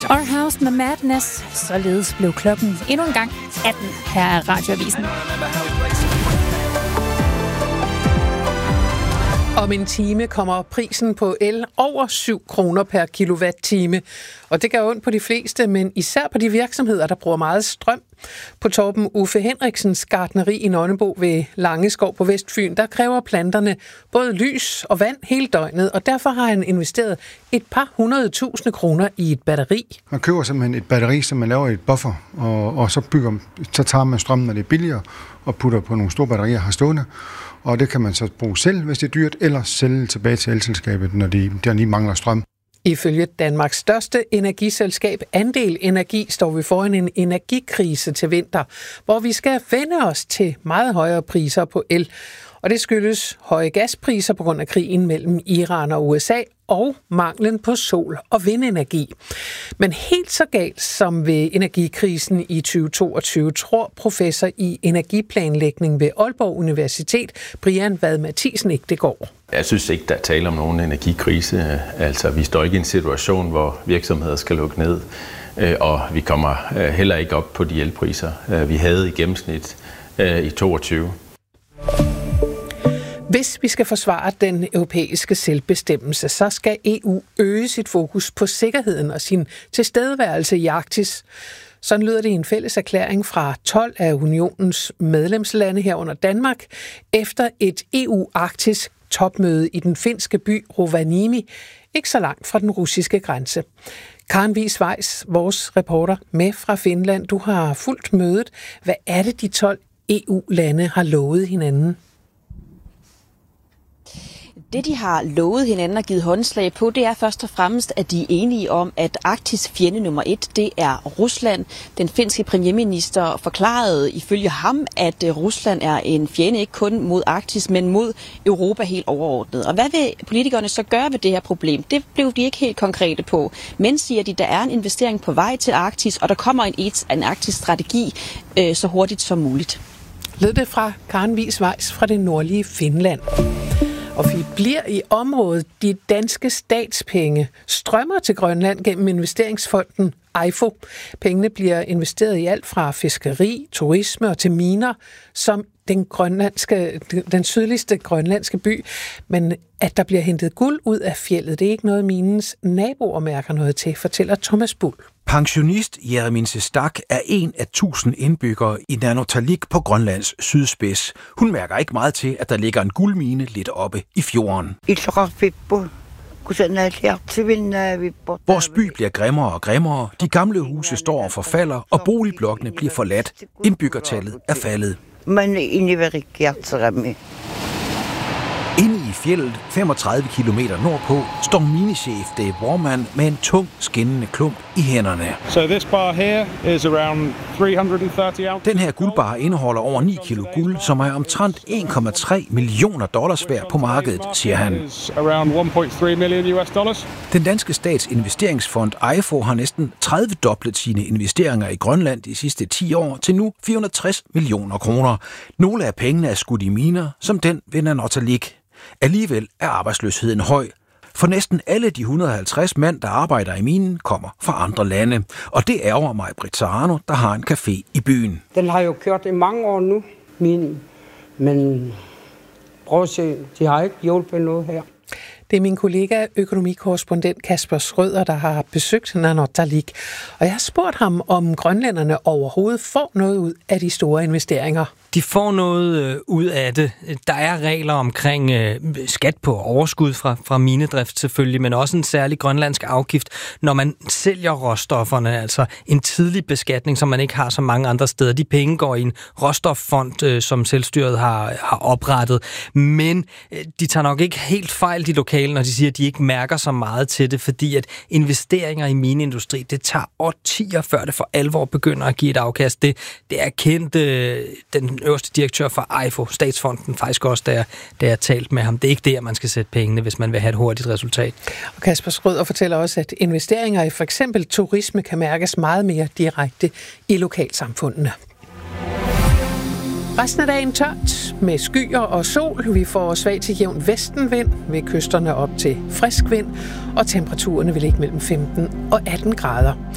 Our House med Madness. Således blev klokken endnu en gang 18 her er Radioavisen. Om en time kommer prisen på el over 7 kroner per kilowatt-time. Og det gør ondt på de fleste, men især på de virksomheder, der bruger meget strøm. På Torben Uffe Henriksens gartneri i Nonnebo ved Langeskov på Vestfyn, der kræver planterne både lys og vand hele døgnet, og derfor har han investeret et par 100.000 kroner i et batteri. Man køber simpelthen et batteri, som man laver i et buffer, og så tager man strømmen, når det er billigere, og putter på nogle store batterier her stående. Og det kan man så bruge selv, hvis det er dyrt, eller sælge tilbage til elselskabet, når der lige mangler strøm. Ifølge Danmarks største energiselskab Andel Energi står vi foran en energikrise til vinter, hvor vi skal vende os til meget højere priser på el. Og det skyldes høje gaspriser på grund af krigen mellem Iran og USA og manglen på sol- og vindenergi. Men helt så galt som ved energikrisen i 2022, tror professor i energiplanlægning ved Aalborg Universitet, Brian Vad Mathisen, ikke det går. Jeg synes ikke, der er tale om nogen energikrise. Altså, vi står ikke i en situation, hvor virksomheder skal lukke ned, og vi kommer heller ikke op på de elpriser, vi havde i gennemsnit i 2022. Hvis vi skal forsvare den europæiske selvbestemmelse, så skal EU øge sit fokus på sikkerheden og sin tilstedeværelse i Arktis. Sådan lyder det i en fælles erklæring fra 12 af unionens medlemslande herunder Danmark, efter et EU-arktisk topmøde i den finske by Rovaniemi, ikke så langt fra den russiske grænse. Karen Wies-Weiss, vores reporter med fra Finland, du har fulgt mødet. Hvad er det, de 12 EU-lande har lovet hinanden? Det, de har lovet hinanden og givet håndslag på, det er først og fremmest, at de er enige om, at Arktis fjende nummer 1, det er Rusland. Den finske premierminister forklarede ifølge ham, at Rusland er en fjende ikke kun mod Arktis, men mod Europa helt overordnet. Og hvad vil politikerne så gøre ved det her problem? Det blev de ikke helt konkrete på. Men siger de, der er en investering på vej til Arktis, og der kommer en arktisk strategi så hurtigt som muligt. Lød det fra Karen Wies-Weiss fra det nordlige Finland. Og vi bliver i området. De danske statspenge strømmer til Grønland gennem investeringsfonden EIFO. Pengene bliver investeret i alt fra fiskeri, turisme og til miner, som den sydligste grønlandske by. Men at der bliver hentet guld ud af fjeldet, det er ikke noget, minens naboer mærker noget til, fortæller Thomas Bull. Pensionist Jeremine Stak er en af 1000 indbyggere i Nanortalik på Grønlands sydspids. Hun mærker ikke meget til, at der ligger en guldmine lidt oppe i fjorden. Vores by bliver grimmere og grimmere, de gamle huse står og forfalder, og boligblokkene bliver forladt. Indbyggertallet er faldet. Inde i fjeldet, 35 km nordpå, står minechef Dave Warman med en tung, skinnende klump i hænderne. So this bar here is around 330 ounces. Den her guldbar indeholder over 9 kilo guld, som er omtrent $1,3 millioner værd på markedet, siger han. Around 1.3 million US. Den danske stats investeringsfond EIFO har næsten 30-doblet sine investeringer i Grønland de sidste 10 år til nu 460 millioner kroner. Nogle af pengene er skudt i miner, som den ved Nanortalik. Alligevel er arbejdsløsheden høj. For næsten alle de 150 mand, der arbejder i minen, kommer fra andre lande. Og det ærger mig, Britt Sarano, der har en café i byen. Den har jo kørt i mange år nu, minen. Men prøv at se, de har ikke hjulpet noget her. Det er min kollega, økonomikorrespondent Kasper Schrøder, der har besøgt Nanortalik. Og jeg har spurgt ham, om grønlænderne overhovedet får noget ud af de store investeringer. De får noget ud af det. Der er regler omkring skat på overskud fra minedrift selvfølgelig, men også en særlig grønlandsk afgift, når man sælger råstofferne, altså en tidlig beskatning, som man ikke har så mange andre steder. De penge går i en råstoffond, som selvstyret har oprettet, men de tager nok ikke helt fejl, de lokale, når de siger, at de ikke mærker så meget til det, fordi at investeringer i mineindustri, det tager årtier, før det for alvor begynder at give et afkast. Det er kendt den øverste direktør for EIFO, statsfonden, faktisk også, da jeg talte med ham. Det er ikke der, man skal sætte pengene, hvis man vil have et hurtigt resultat. Og Kasper Schrøder fortæller også, at investeringer i for eksempel turisme kan mærkes meget mere direkte i lokalsamfundene. Resten af dagen tørt med skyer og sol. Vi får svag til jævn vestenvind ved kysterne op til frisk vind, og temperaturerne vil ligge mellem 15 og 18 grader.